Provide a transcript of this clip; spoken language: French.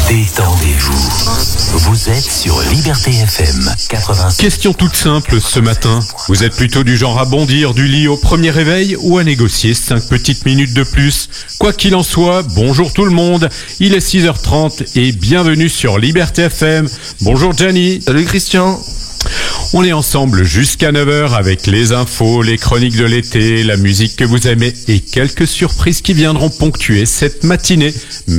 Détendez-vous. Vous êtes sur Liberté FM 86. Question toute simple ce matin. Vous êtes plutôt du genre à bondir du lit au premier réveil ou à négocier 5 petites minutes de plus? Quoi qu'il en soit, bonjour tout le monde. Il est 6h30 et bienvenue sur Liberté FM. Bonjour Gianni. Salut Christian. On est ensemble jusqu'à 9h avec les infos, les chroniques de l'été, la musique que vous aimez et quelques surprises qui viendront ponctuer cette matinée.